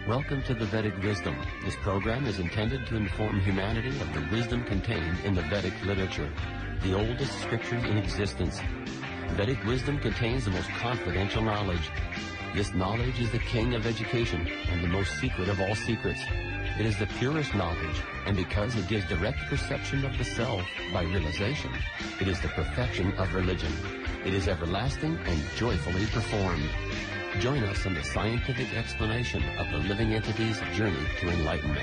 Welcome to the Vedic Wisdom. This program is intended to inform humanity of the wisdom contained in the Vedic literature, the oldest scriptures in existence. Vedic wisdom contains the most confidential knowledge. This knowledge is the king of education and the most secret of all secrets. It is the purest knowledge, and because it gives direct perception of the self by realization, it is the perfection of religion. It is everlasting and joyfully performed. Join us in the scientific explanation of the living entity's journey to enlightenment.